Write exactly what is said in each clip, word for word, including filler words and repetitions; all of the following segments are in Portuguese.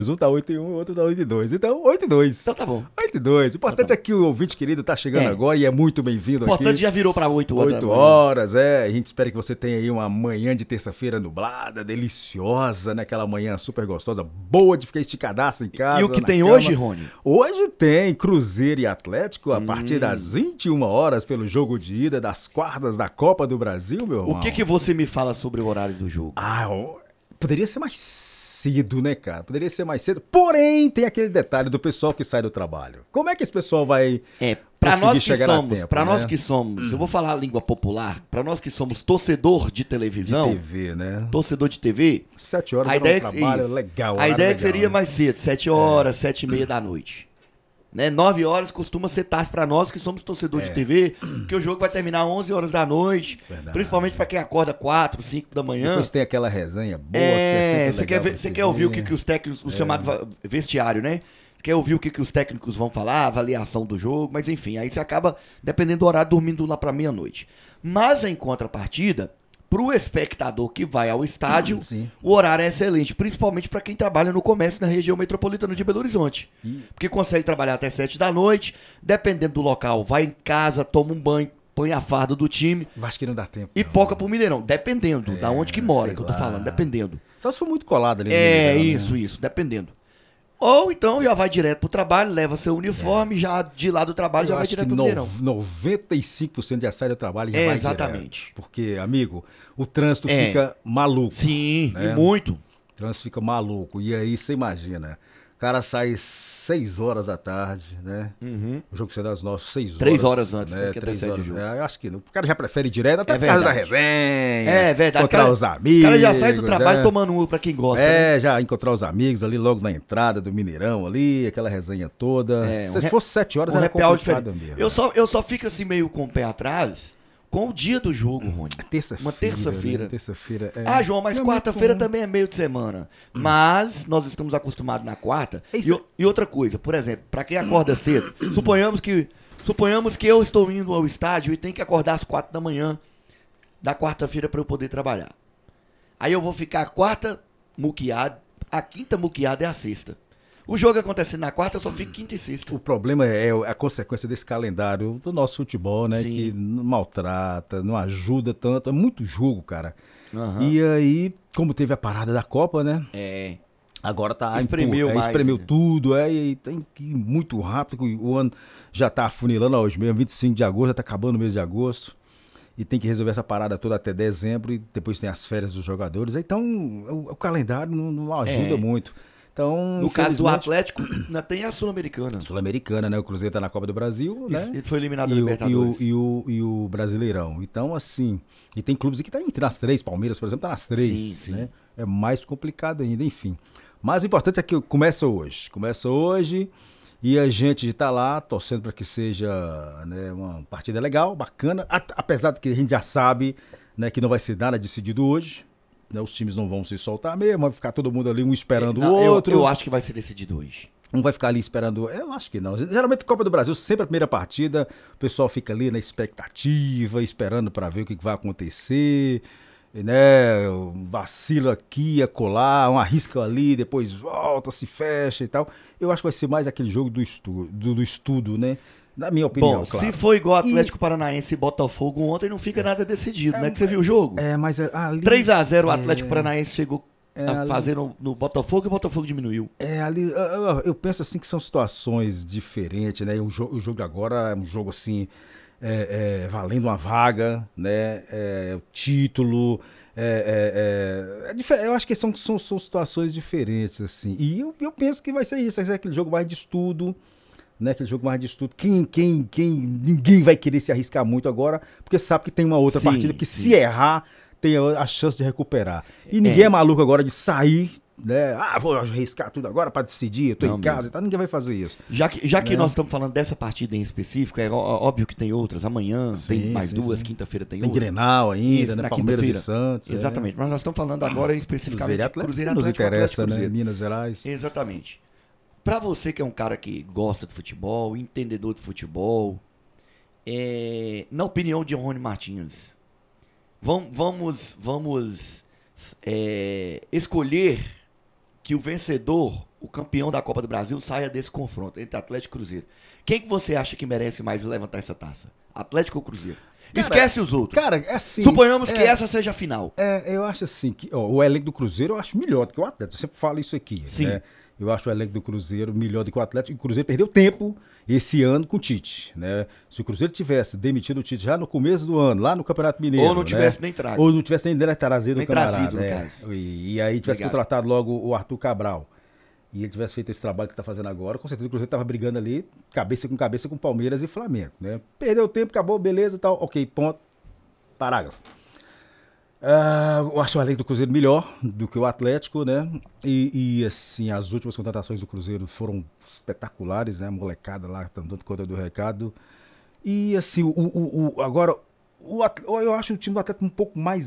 Um tá oito e um, o outro tá oito e dois. Então, oito e dois. Então tá bom. oito e dois. O importante Então tá é que o ouvinte querido tá chegando É. agora e é muito bem-vindo O aqui. importante já virou pra oito horas. oito da manhã. horas, é. A gente espera que você tenha aí uma manhã de terça-feira nublada, deliciosa, né? Aquela manhã super gostosa, boa de ficar esticadaço em casa. E o que na tem cama. hoje, Rony? Hoje tem Cruzeiro e Atlético a Hum. partir das vinte e uma horas pelo jogo de ida das quartas da Copa do Brasil, meu irmão. O que que você me fala sobre o horário do jogo? Ah, ó, poderia ser mais cedo, né, cara? Poderia ser mais cedo. Porém, tem aquele detalhe do pessoal que sai do trabalho. Como é que esse pessoal vai É, pra conseguir nós que chegar a somos, tempo, para né? nós que somos, eu vou falar a língua popular, pra nós que somos torcedor de de televisão, T V, né? torcedor de T V, Sete horas a era ideia um é que, trabalho isso. legal. a horário ideia é que legal, seria né? mais cedo, sete horas, sete e meia da noite. Né? nove horas costuma ser tarde pra nós que somos torcedores de T V, porque o jogo vai terminar onze horas da noite, Verdade. principalmente pra quem acorda quatro, cinco da manhã. Depois tem aquela resenha boa. que É, sempre você legal quer, ver, pra você se quer ouvir o ver. que, que os técnicos, o chamado va- vestiário, né? Quer ouvir o que, que os técnicos vão falar, avaliação do jogo, mas enfim, aí você acaba, dependendo do horário, dormindo lá pra meia-noite. Mas em contrapartida, pro espectador que vai ao estádio, Sim. o horário é excelente, principalmente pra quem trabalha no comércio na região metropolitana de Belo Horizonte. Porque consegue trabalhar até sete da noite, dependendo do local, vai em casa, toma um banho, põe a farda do time Eu acho que não dá tempo. e não. poca pro Mineirão, dependendo da onde que mora, sei que eu tô lá. falando, dependendo. Só se for muito colado ali. no É, Mineirão, né? isso, isso, dependendo. Ou então já vai direto pro trabalho, leva seu uniforme, já de lá do trabalho já Eu vai acho direto que pro Mineirão. no- noventa e cinco por cento já sai do trabalho e já É, vai exatamente. direto. Porque, amigo, o trânsito É. fica maluco. Sim, né? e muito. O trânsito fica maluco. E aí você imagina, o cara sai seis horas da tarde, né? O jogo será às nove, seis horas. Três horas antes, né, né? que Três antecede o horas. jogo. É, eu acho que não. O cara já prefere ir direto até É por causa da verdade. resenha. É verdade. Encontrar cara- os amigos. O cara já sai do trabalho é. tomando um pra quem gosta, né? É, já encontrar os amigos ali logo na entrada do Mineirão ali, aquela resenha toda. É, Se um re- fosse sete horas, Um era happy hour complicado diferente. mesmo. Eu só, eu só fico assim meio com o pé atrás com o dia do jogo, Rony. Terça-feira. Uma terça-feira. né? Terça-feira. é. Ah, João, mas Não é quarta-feira muito comum. também é meio de semana. Mas nós estamos acostumados na quarta. É E, isso. o- e outra coisa, por exemplo, pra quem acorda cedo, suponhamos que suponhamos que eu estou indo ao estádio e tenho que acordar às quatro da manhã da quarta-feira para eu poder trabalhar. Aí eu vou ficar a quarta muqueado, a quinta muqueada é a sexta. O jogo acontecendo na quarta, eu só fico quinta e sexta. O problema é a consequência desse calendário do nosso futebol, né? Sim. Que não maltrata, não ajuda tanto. É muito jogo, cara. Aham. E aí, como teve a parada da Copa, né? É. Agora tá Espremeu empurra- é, mais, espremeu né? tudo, é, e tem que ir muito rápido. que O ano já tá afunilando hoje mesmo, vinte e cinco de agosto, já tá acabando o mês de agosto. E tem que resolver essa parada toda até dezembro, e depois tem as férias dos jogadores. Então, o, o calendário não, não ajuda É. muito. Então, No caso do infelizmente, Atlético, ainda tem a Sul-Americana. Sul-Americana, né? O Cruzeiro tá na Copa do Brasil, né? Ele foi eliminado da E o, e, o, Libertadores. e, o, e o Brasileirão. Então, assim. E tem clubes que tá entre nas três. Palmeiras, por exemplo, tá nas três. Sim, sim. Né? É mais complicado ainda, enfim. Mas o importante é que começa hoje. Começa hoje e a gente tá lá torcendo para que seja, né, uma partida legal, bacana. A- apesar de que a gente já sabe, né, que não vai ser nada decidido hoje. Né, os times não vão se soltar mesmo, vai ficar todo mundo ali um esperando Não, o eu- outro. Eu, acho que vai ser decidido hoje. Um vai ficar ali esperando. Eu acho que não. Geralmente, Copa do Brasil, sempre a primeira partida, o pessoal fica ali na expectativa, esperando para ver o que que vai acontecer. E, né? Vacila aqui, acolá, um arrisca ali, depois volta, se fecha e tal. Eu acho que vai ser mais aquele jogo do estudo, do, do estudo, né? Na minha opinião, Bom, claro. se for igual E- Atlético Paranaense e Botafogo ontem, não fica nada decidido, né? Que você viu o jogo? É, mas é, ali. três a zero o é, Atlético Paranaense chegou é, a ali- fazer no, no Botafogo e o Botafogo diminuiu. É, ali, eu, eu- eu penso assim que são situações diferentes, né? O, jo- o jogo agora é um jogo assim, é, é, valendo uma vaga, né? É, o título, é, é, é, é dife- eu acho que são, são, são situações diferentes, assim. E eu, eu penso que vai ser isso, vai ser aquele jogo mais de estudo, né? Aquele jogo mais de estudo. Quem, quem, quem, ninguém vai querer se arriscar muito agora, porque sabe que tem uma outra Sim, partida que sim. se errar, tem a a chance de recuperar. E ninguém é, É. maluco agora de sair, né? Ah, vou arriscar tudo agora pra decidir, eu tô Não em casa mesmo. e tal. Ninguém vai fazer isso. Já que, já que Né? nós estamos falando dessa partida em específico, é ó- óbvio que tem outras. Amanhã tem Sim, mais sim, duas, sim. quinta-feira tem, Tem outra. Grenal ainda, Isso, né? na Palmeiras e quinta-feira. Santos. é. Exatamente. Mas nós estamos falando agora especificamente Cruzeiro e de Atlético, Cruzeiro e que nos Atlético, interessa, Atlético, né? Cruzeiro. Minas Gerais. Exatamente. Pra você que é um cara que gosta de futebol, entendedor de futebol, é, na opinião de Rony Martins, vam- vamos, vamos é, escolher que o vencedor o campeão da Copa do Brasil saia desse confronto entre Atlético e Cruzeiro. Quem que você acha que merece mais levantar essa taça? Atlético ou Cruzeiro? Cara, esquece os outros. Cara, é assim. Suponhamos é, que essa seja a final. É, eu acho assim, que ó, o elenco do Cruzeiro eu acho melhor do que o Atlético. Eu sempre falo isso aqui. Sim. Né? Eu acho o elenco do Cruzeiro melhor do que o Atlético. E o Cruzeiro perdeu tempo esse ano com o Tite. Né? Se o Cruzeiro tivesse demitido o Tite já no começo do ano, lá no Campeonato Mineiro. Ou não tivesse né? nem trago. Ou não tivesse nem, nem trazido nem o camarada. trazido, no é. caso. E, e aí tivesse Obrigado. contratado logo o Arthur Cabral. E ele tivesse feito esse trabalho que está fazendo agora, com certeza o Cruzeiro estava brigando ali, cabeça com cabeça com Palmeiras e Flamengo. Né? Perdeu tempo, acabou, beleza e tal. Ok, ponto. Parágrafo. Uh, eu acho o elenco do Cruzeiro melhor do que o Atlético, né? E, e, assim, as últimas contratações do Cruzeiro foram espetaculares, né? A molecada lá tá dando conta do recado. E assim, o, o, o, agora, o, eu acho o time do Atlético um pouco mais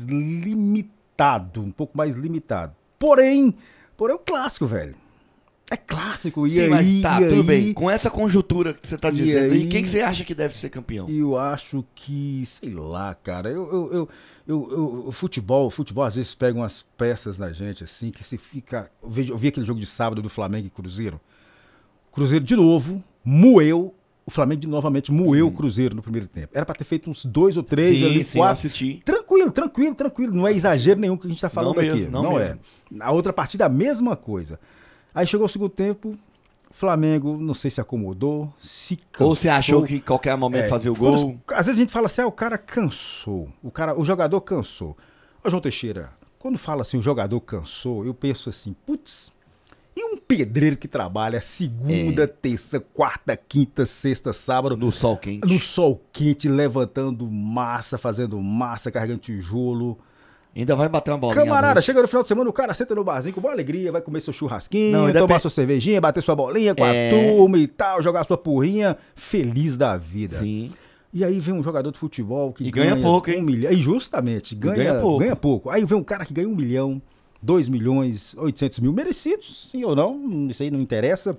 limitado, um pouco mais limitado. Porém, porém é o clássico, velho. É clássico, e Sim, aí... mas tá, e tudo aí, bem. Com essa conjuntura que você tá e dizendo aí, aí- quem que você acha que deve ser campeão? Eu acho que, sei lá, cara, eu, eu, eu, eu, eu- o futebol, o futebol às vezes pega umas peças na gente, assim, que se fica... Eu vi, eu vi aquele jogo de sábado do Flamengo e Cruzeiro. Cruzeiro, de novo, moeu, o Flamengo de novamente moeu o Cruzeiro no primeiro tempo. Era pra ter feito uns dois ou três sim, ali, sim, eu quatro. assisti. Tranquilo, tranquilo, tranquilo. Não é exagero nenhum que a gente tá falando Não mesmo, aqui. não Não, mesmo. é. Na outra partida, a mesma coisa. Aí chegou o segundo tempo, Flamengo, não sei se acomodou, se cansou. Ou você achou que em qualquer momento É, fazer o quando gol? os- às vezes a gente fala assim, ah, o cara cansou. O, cara, o jogador cansou. Ô, João Teixeira, quando fala assim, o jogador cansou, eu penso assim, putz, e um pedreiro que trabalha segunda, É. terça, quarta, quinta, sexta, sábado, No sol quente. no sol quente, levantando massa, fazendo massa, carregando tijolo. Ainda vai bater uma bolinha. à Camarada, noite. chega no final de semana, o cara senta no barzinho com boa alegria, vai comer seu churrasquinho, Não, e tomar depende- sua cervejinha, bater sua bolinha com É. a turma e tal, jogar sua porrinha, feliz da vida. Sim. E aí vem um jogador de futebol que E ganha pouco, hein? um milhão. E justamente, ganha, ganha pouco. ganha pouco. Aí vem um cara que ganha um milhão, dois milhões, oitocentos mil, merecidos, sim ou não, isso aí não interessa.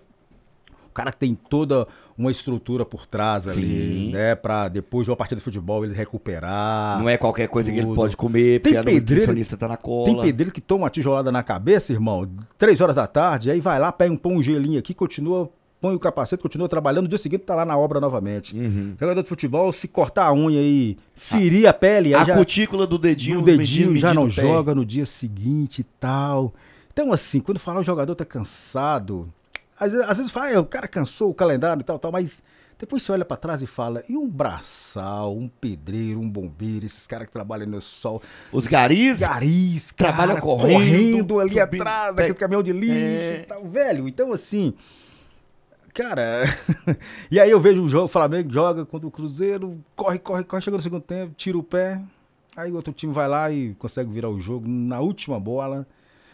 O cara tem toda uma estrutura por trás ali, Sim. né? Pra depois de uma partida de futebol ele recuperar. Não é qualquer coisa que ele tudo. pode comer, Tem porque a pedreiro- nutricionista tá na cola. Tem pedreiro que toma uma tijolada na cabeça, irmão, três horas da tarde, aí vai lá, pega um pão, um gelinho aqui, continua, põe o capacete, continua trabalhando, no dia seguinte tá lá na obra novamente. Uhum. Jogador de futebol, se cortar a unha e ferir a, pele, aí A já, cutícula do dedinho, o dedinho medindo- já não medindo o pé. joga no dia seguinte e tal. Então, assim, quando falar o jogador tá cansado, às vezes, às vezes fala, "Ah, o cara cansou o calendário e tal, tal, mas depois você olha pra trás e fala, e um braçal, um pedreiro, um bombeiro, esses caras que trabalham no sol. Os garis garis, trabalham cara, correndo, ali subindo, atrás, pe- daquele caminhão de lixo É. e tal, velho. Então, assim, cara, e aí eu vejo o jogo, o Flamengo joga contra o Cruzeiro, corre, corre, corre, chega no segundo tempo, tira o pé, aí o outro time vai lá e consegue virar o jogo na última bola.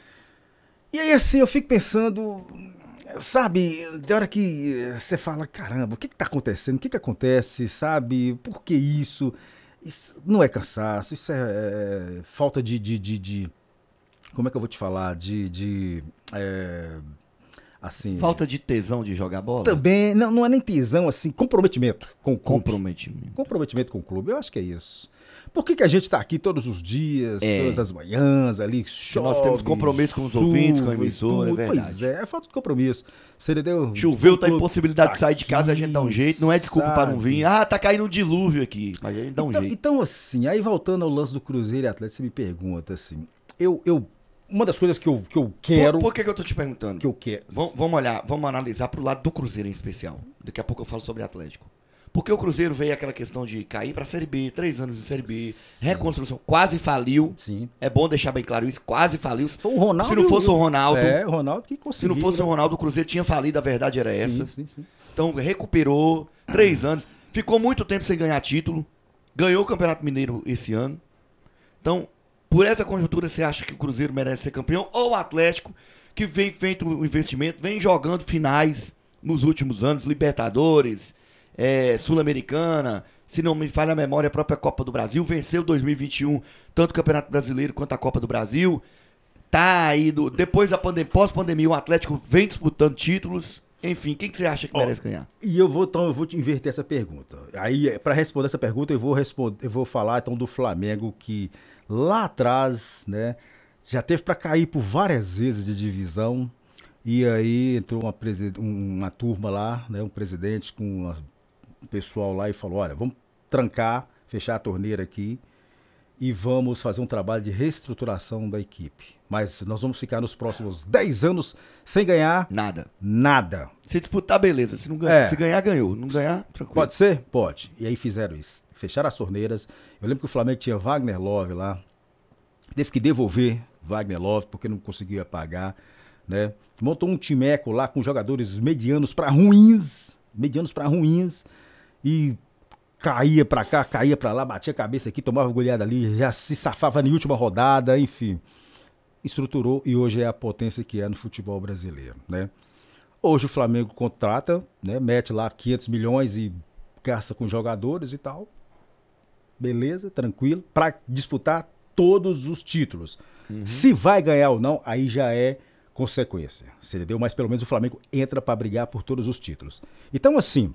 E aí, assim, eu fico pensando, sabe, de hora que você fala, caramba, o que que tá acontecendo? O que que acontece, sabe? Por que isso? Isso não é cansaço, isso é, é, falta de, de, de, de- como é que eu vou te falar? De, de é, assim... Falta de tesão de jogar bola? Também, não, não é nem tesão, assim, comprometimento com o clube. Comprometimento. Comprometimento com o clube, eu acho que é isso. Por que que a gente tá aqui todos os dias, É. todas as manhãs ali, chove, nós temos compromisso com os chuva ouvintes, com a e emissora, é tudo. verdade. Pois é, é falta de compromisso. Você entendeu? Choveu, tá O clube impossibilidade de tá sair de casa, a gente dá um aqui, jeito. Não é desculpa pra não sabe? vir. Ah, tá caindo um dilúvio aqui. Mas a gente dá um então, jeito. então, assim, aí voltando ao lance do Cruzeiro e Atlético, você me pergunta, assim, eu, eu, uma das coisas que eu, que eu quero, Por, por que, que eu tô te perguntando? que eu quero, Vamos, vamos olhar, vamos analisar pro lado do Cruzeiro em especial. Daqui a pouco eu falo sobre Atlético. Porque o Cruzeiro veio aquela questão de cair pra Série B, três anos de Série B, Sim. reconstrução, quase faliu. sim, É bom deixar bem claro isso, quase faliu. foi o Ronaldo. Se não fosse o Ronaldo, É, o Ronaldo que se conseguiu. não fosse o né? Ronaldo, o Cruzeiro tinha falido, a verdade era Sim, essa. sim, sim. Então recuperou, três anos, ficou muito tempo sem ganhar título, ganhou o Campeonato Mineiro esse ano. Então, por essa conjuntura, você acha que o Cruzeiro merece ser campeão? Ou o Atlético, que vem feito o investimento, vem jogando finais nos últimos anos, Libertadores, é, Sul-Americana, se não me falha a memória, a própria Copa do Brasil, venceu dois mil e vinte e um, tanto o Campeonato Brasileiro quanto a Copa do Brasil. Tá aí, do, depois da pandemia, pós-pandemia, o Atlético vem disputando títulos. Enfim, quem que você acha que Ó, merece ganhar? E eu vou, então, eu vou te inverter essa pergunta. Aí, para responder essa pergunta, eu vou responder, eu vou falar então do Flamengo que lá atrás, né, já teve para cair por várias vezes de divisão, E aí entrou uma, presi- um- uma turma lá, né, um presidente com uma- um pessoal lá e falou, olha, vamos trancar, fechar a torneira aqui e vamos fazer um trabalho de reestruturação da equipe. Mas nós vamos ficar nos próximos dez anos sem ganhar Nada. nada. Se disputar, beleza. Se, não ganhar, É. se ganhar, ganhou. Não ganhar, tranquilo. Pode ser? Pode. E aí fizeram isso. Fecharam as torneiras. Eu lembro que o Flamengo tinha Wagner Love lá. Teve que devolver Wagner Love porque não conseguia pagar, né? Montou um timeco lá com jogadores medianos para ruins, medianos para ruins e caía para cá, caía para lá, batia a cabeça aqui, tomava goleada ali, já se safava na última rodada, enfim. Estruturou e hoje é a potência que é no futebol brasileiro, né? Hoje o Flamengo contrata, né, mete lá quinhentos milhões e gasta com jogadores e tal. Beleza, tranquilo, para disputar todos os títulos. Uhum. Se vai ganhar ou não, aí já é consequência. Se ele deu, mas pelo menos o Flamengo entra para brigar por todos os títulos. Então, assim,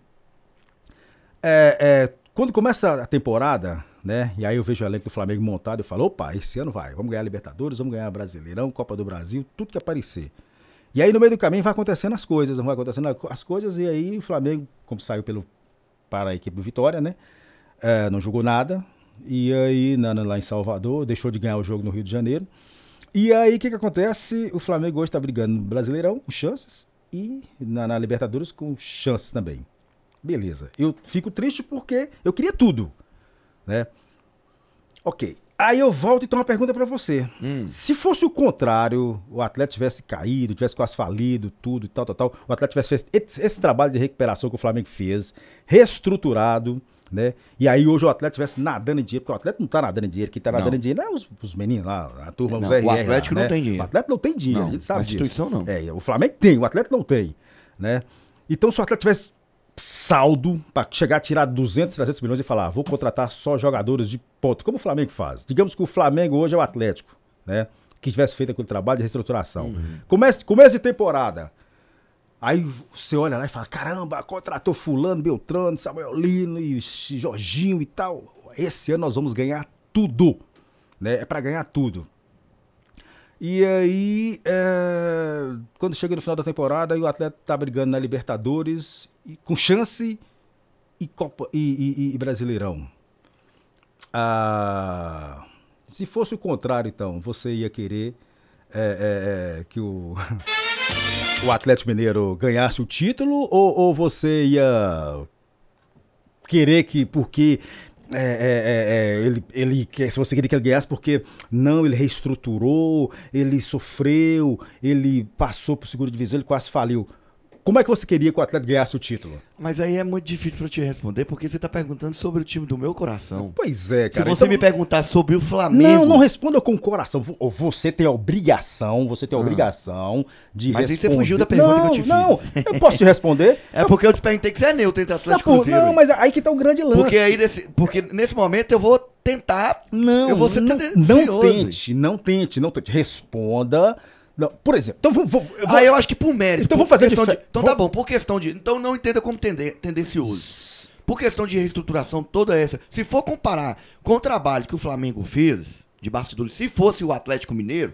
é, é, quando começa a temporada, né, e aí eu vejo o elenco do Flamengo montado, eu falo, opa, esse ano vai, vamos ganhar Libertadores, vamos ganhar Brasileirão, Copa do Brasil, tudo que aparecer. E aí no meio do caminho vai acontecendo as coisas, vai acontecendo as coisas, e aí o Flamengo, como saiu pelo, para a equipe do Vitória, né, é, não jogou nada, e aí na, na, lá em Salvador, deixou de ganhar o jogo no Rio de Janeiro. E aí o que que acontece? O Flamengo hoje está brigando no Brasileirão com chances e na, na Libertadores com chances também. Beleza. Eu fico triste porque eu queria tudo, né? Ok. Aí eu volto e tenho uma pergunta para você. Hum. Se fosse o contrário, o Atlético tivesse caído, tivesse quase falido, tudo e tal, tal, tal, o Atlético tivesse feito esse, esse trabalho de recuperação que o Flamengo fez, reestruturado, né? E aí hoje o Atlético estivesse nadando em dinheiro, porque o Atlético não tá nadando em dinheiro, quem tá nadando não. em dinheiro é os, os meninos lá, a turma, não, os R R. O Atlético lá, não né? tem dinheiro. O Atlético não tem dinheiro, não, a gente sabe a disso. instituição não. É, o Flamengo tem, o Atlético não tem, né? Então se o Atlético tivesse saldo para chegar a tirar duzentos, trezentos milhões e falar, ah, vou contratar só jogadores de ponto, como o Flamengo faz. Digamos que o Flamengo hoje é o Atlético, né? Que tivesse feito aquele trabalho de reestruturação. Uhum. Começo, começo de temporada. Aí você olha lá e fala, caramba, contratou fulano, Beltrano, Samuel Lino e Jorginho e tal. Esse ano nós vamos ganhar tudo, né? É para ganhar tudo. E aí, é... quando chega no final da temporada, o Atlético tá brigando na Libertadores, e, com chance e, Copa, e, e, e Brasileirão. Ah, se fosse o contrário, então, você ia querer é, é, é, que o... o Atlético Mineiro ganhasse o título ou, ou você ia querer que, porque é, é, é, ele, ele, se você queria que ele ganhasse porque não, ele reestruturou, ele sofreu, ele passou por segunda divisão, ele quase faliu. Como é que você queria que o Atlético ganhasse o título? Mas aí é muito difícil pra eu te responder, porque você tá perguntando sobre o time do meu coração. Pois é, cara. Se você então... me perguntar sobre o Flamengo... Não, não responda com o coração. Você tem a obrigação, você tem a obrigação ah. de Mas responder. aí você fugiu da pergunta não, que eu te fiz. Não, eu posso te responder. É porque eu te perguntei que você é neutro entre Atlético e Cruzeiro. Não, mas aí que tá o grande lance. Porque aí, nesse, porque nesse momento eu vou tentar... Não, eu vou ser não, não tente, não tente, não tente. Responda... Não, por exemplo, então vou, vou, eu vou... Ah, eu acho que por mérito. Então por vou fazer questão de... de... Então vou... tá bom, por questão de... Então não entenda como tende... tendencioso. Por questão de reestruturação toda essa, se for comparar com o trabalho que o Flamengo fez de bastidores, se fosse o Atlético Mineiro,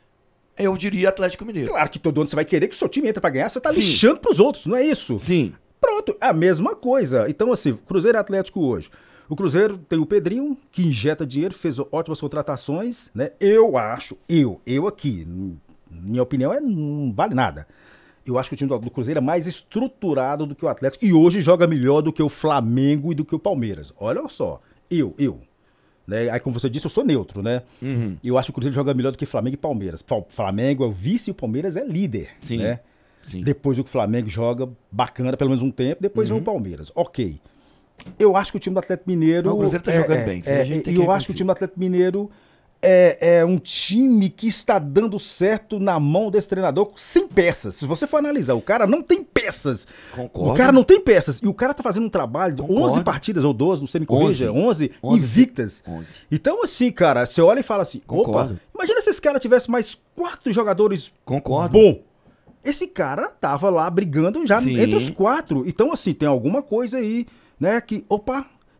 eu diria Atlético Mineiro. Claro que todo ano você vai querer que o seu time entre pra ganhar, você tá Sim. lixando pros outros, não é isso? Sim. Pronto, é a mesma coisa. Então assim, Cruzeiro e Atlético hoje. O Cruzeiro tem o Pedrinho, que injeta dinheiro, fez ótimas contratações, né? Eu acho, eu, eu aqui... Minha opinião é não vale nada. Eu acho que o time do Cruzeiro é mais estruturado do que o Atlético e hoje joga melhor do que o Flamengo e do que o Palmeiras. Olha só, eu, eu. Né? Aí como você disse, eu sou neutro, né? Uhum. Eu acho que o Cruzeiro joga melhor do que Flamengo e Palmeiras. Flamengo é o vice e o Palmeiras é líder. Sim. Né? Sim. Depois o Flamengo joga bacana, pelo menos um tempo, depois uhum. vem o Palmeiras. Ok. Eu acho que o time do Atlético Mineiro... Não, o Cruzeiro tá é, jogando é, bem. É, e eu acho que o time do Atlético Mineiro... É, é um time que está dando certo na mão desse treinador sem peças. Se você for analisar, o cara não tem peças. Concordo. O cara não tem peças. E o cara tá fazendo um trabalho de Concordo. onze partidas ou doze, não sei me corrija, onze, onze invictas. onze. Então assim, cara, você olha e fala assim, Concordo. opa, imagina se esse cara tivesse mais quatro jogadores Concordo. bom. Esse cara tava lá brigando já Sim. entre os quatro. Então assim, tem alguma coisa aí, né, que, opa...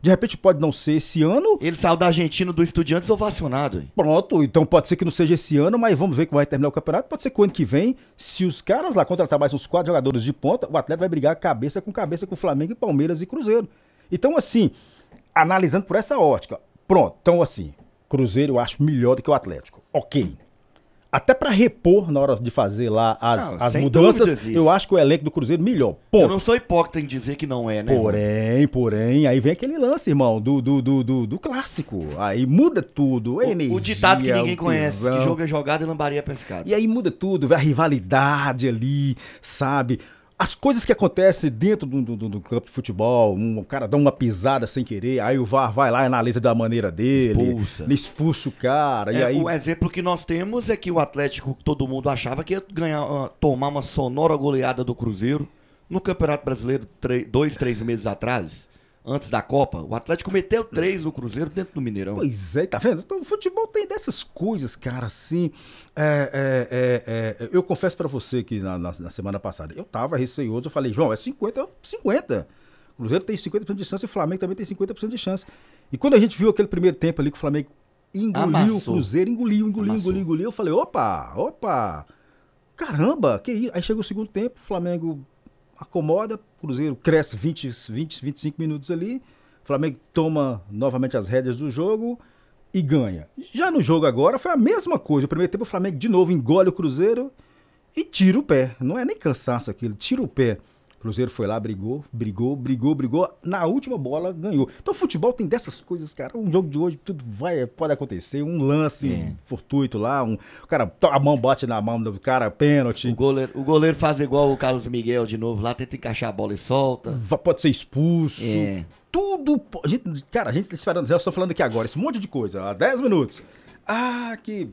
De repente pode não ser esse ano. Ele saiu da Argentina do Estudiantes ovacionado. Hein? Pronto, então pode ser que não seja esse ano, mas vamos ver como vai terminar o campeonato. Pode ser que o ano que vem, se os caras lá contratar mais uns quatro jogadores de ponta, o Atlético vai brigar cabeça com cabeça com Flamengo e Palmeiras e Cruzeiro. Então, assim, analisando por essa ótica, pronto, então assim, Cruzeiro eu acho melhor do que o Atlético. Ok. Até pra repor na hora de fazer lá as, Não, as sem mudanças, dúvidas isso. eu acho que o elenco do Cruzeiro melhor. Eu Ponto. não sou hipócrita em dizer que não é, né? irmão? Porém, porém, aí vem aquele lance, irmão, do, do, do, do, do clássico. Aí muda tudo, a energia, O, o ditado que ninguém o conhece, tesão. que jogo é jogado e lambaria é pescado. E aí muda tudo, vê a rivalidade ali, sabe? As coisas que acontecem dentro do, do, do campo de futebol, um, o cara dá uma pisada sem querer, aí o V A R vai lá e analisa da maneira dele, Expulsa. expulsa o cara, e É, aí... O exemplo que nós temos é que o Atlético, todo mundo achava que ia ganhar, ah, tomar uma sonora goleada do Cruzeiro no Campeonato Brasileiro tre- dois, três meses atrás, antes da Copa. O Atlético meteu três no Cruzeiro dentro do Mineirão. Pois é, tá vendo? Então, o futebol tem dessas coisas, cara, assim. É, é, é, é, eu confesso pra você que na, na, na semana passada eu tava receioso, eu falei, João, é cinquenta, cinquenta. O Cruzeiro tem cinquenta por cento de chance e o Flamengo também tem cinquenta por cento de chance. E quando a gente viu aquele primeiro tempo ali que o Flamengo engoliu Amassou. o Cruzeiro, engoliu, engoliu, Amassou. engoliu, engoliu, eu falei, opa, opa, caramba, que isso? Aí chega o segundo tempo, o Flamengo acomoda, o Cruzeiro cresce vinte, vinte, vinte e cinco minutos ali, o Flamengo toma novamente as rédeas do jogo e ganha. Já no jogo agora foi a mesma coisa. O primeiro tempo o Flamengo de novo engole o Cruzeiro e tira o pé. Não é nem cansaço aquilo, tira o pé. O Cruzeiro foi lá, brigou, brigou, brigou, brigou. Na última bola ganhou. Então o futebol tem dessas coisas, cara. Um jogo de hoje tudo vai, pode acontecer. Um lance É. fortuito lá, um, o cara, a mão bate na mão do cara, pênalti. O goleiro, o goleiro faz igual o Carlos Miguel de novo lá, tenta encaixar a bola e solta. Va- Pode ser expulso. É. Tudo. po- a gente- cara, a gente tá esperando. Já estou falando aqui agora, esse monte de coisa, há dez minutos. Ah, que.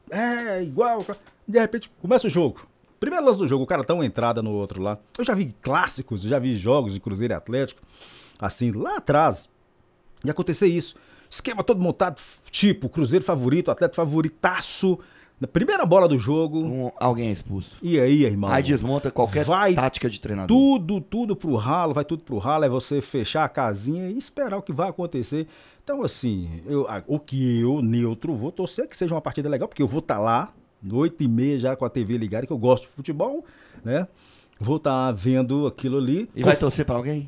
É, igual. De repente, começa o jogo. Primeiro lance do jogo, o cara dá uma entrada no outro lá. Eu já vi clássicos, eu já vi jogos de Cruzeiro e Atlético, assim, lá atrás. E acontecer isso. Esquema todo montado, tipo, Cruzeiro favorito, Atlético favoritaço. Na primeira bola do jogo. Um- alguém é expulso. E aí, irmão? Aí desmonta qualquer Vai tática de treinador. Tudo, tudo pro ralo, vai tudo pro ralo, é você fechar a casinha e esperar o que vai acontecer. Então, assim, eu, a- o que eu, neutro, vou torcer que seja uma partida legal, porque eu vou estar lá, oito e meia já com a T V ligada, que eu gosto de futebol, né? Vou estar vendo aquilo ali. E vai Conf- torcer pra alguém?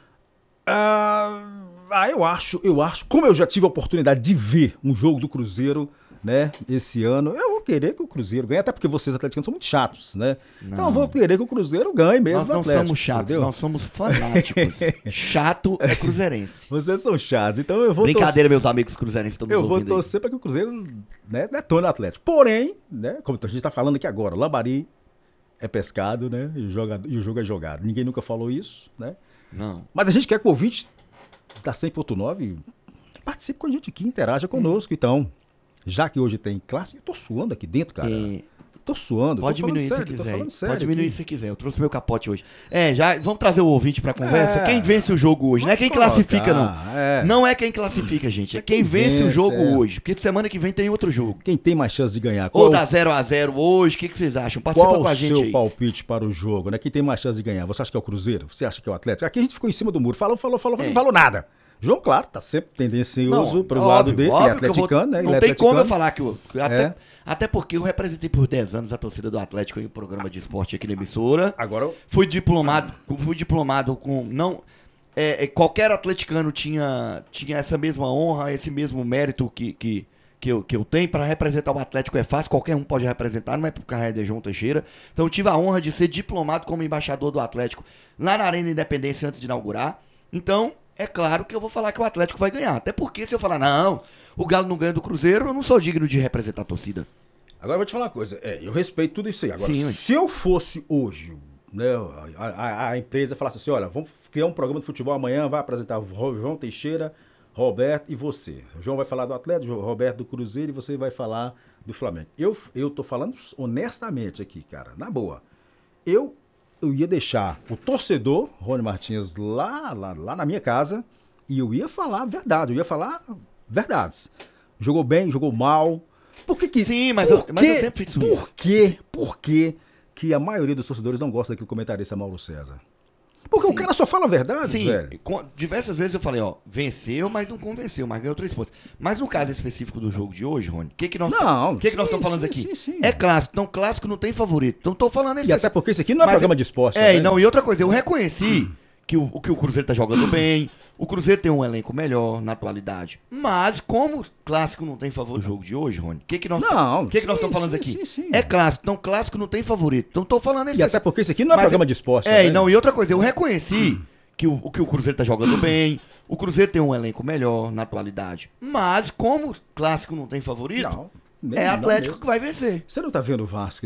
Ah, ah, eu acho, eu acho, como eu já tive a oportunidade de ver um jogo do Cruzeiro, né, esse ano, eu vou querer que o Cruzeiro ganhe, até porque vocês atleticanos são muito chatos, né? Então eu vou querer que o Cruzeiro ganhe mesmo. Nós do não Atlético, somos chatos, entendeu? nós somos fanáticos. Chato é cruzeirense. Vocês são chatos, então eu vou Brincadeira, meus amigos cruzeirenses estão nos torcer, eu vou ouvindo aí. torcer para que o Cruzeiro, né, detone o Atlético. Porém, né, como a gente tá falando aqui agora, Lambari é pescado, né, e o, joga, e o jogo é jogado. Ninguém nunca falou isso, né? Não. Mas a gente quer que o ouvinte da cem ponto nove participe com a gente aqui, interaja conosco, então. Já que hoje tem classe, eu tô suando aqui dentro, cara. E Tô suando. pode tô falando diminuir se sério, tô quiser. falando sério Pode diminuir aqui. se quiser. Eu trouxe meu capote hoje. É, já vamos trazer o ouvinte pra conversa. É. Quem vence o jogo hoje? Não é quem Vamos classifica, não. colocar, é. Não é quem classifica, gente. É É quem quem vence o vence, jogo é. hoje. Porque semana que vem tem outro jogo. Quem tem mais chance de ganhar? Ou Qual, dá zero a zero hoje. O que, que vocês acham? Participa qual com a o gente seu aí. palpite para o jogo, né? Quem tem mais chance de ganhar? Você acha que é o Cruzeiro? Você acha que é o Atlético? Aqui a gente ficou em cima do muro. Falou, falou, falou, É. não falou nada. João, claro, tá sempre tendencioso Não, pro óbvio, lado dele, que ele é óbvio que eu vou- atleticano, né? Não Ele é tem como eu atleticano. falar que... eu- até, É. até porque eu representei por dez anos a torcida do Atlético em um programa de esporte aqui na emissora. Agora, eu- Fui diplomado, fui diplomado com... não é, é, Qualquer atleticano tinha, tinha essa mesma honra, esse mesmo mérito que, que, que, eu, que eu tenho para representar o Atlético. É fácil, qualquer um pode representar, não é por carreira de João Teixeira. Então eu tive a honra de ser diplomado como embaixador do Atlético lá na Arena Independência antes de inaugurar. Então, é claro que eu vou falar que o Atlético vai ganhar. Até porque se eu falar, não, o Galo não ganha do Cruzeiro, eu não sou digno de representar a torcida. agora eu vou te falar uma coisa. É, eu respeito tudo isso aí. Agora, Sim, se eu fosse hoje, né, a, a- a empresa falasse assim, olha, vamos criar um programa de futebol amanhã, vai apresentar o João Teixeira, Roberto e você. O João vai falar do Atlético, o Roberto do Cruzeiro e você vai falar do Flamengo. Eu, eu tô falando honestamente aqui, cara, na boa. Eu, eu ia deixar o torcedor, Rony Martins, lá, lá, lá na minha casa e eu ia falar a verdade, eu ia falar verdades. Jogou bem, jogou mal. Por que que... Sim, mas por eu- mas eu que- sempre fiz Por isso. que, por que que a maioria dos torcedores não gosta daquele comentarista Mauro César? Porque Sim. o cara só fala a verdade, Sim, velho. com- diversas vezes eu falei, ó, venceu, mas não convenceu, mas ganhou três pontos. Mas no caso específico do jogo de hoje, Rony, o que que nós Não, o que que nós sim, estamos falando sim, aqui? sim, sim. É clássico, então clássico não tem favorito. Então tô falando E até porque isso aqui não é Mas programa eu- de esporte. É, né? e não, e outra coisa, eu reconheci que o, o que o Cruzeiro tá jogando bem, o Cruzeiro tem um elenco melhor na atualidade. Mas como clássico não tem favorito no jogo de hoje, Rony, o que que nós Não, o que que nós sim, estamos falando sim, aqui? sim, sim. É clássico, então clássico não tem favorito. Então tô falando E até porque isso aqui não é Mas programa eu- de esporte. É, né? e não, e outra coisa, eu reconheci que o, o que o Cruzeiro tá jogando bem, o Cruzeiro tem um elenco melhor na atualidade. Mas como clássico não tem favorito, Não, nem- é não Atlético mesmo. que vai vencer. Você não tá vendo o Vasco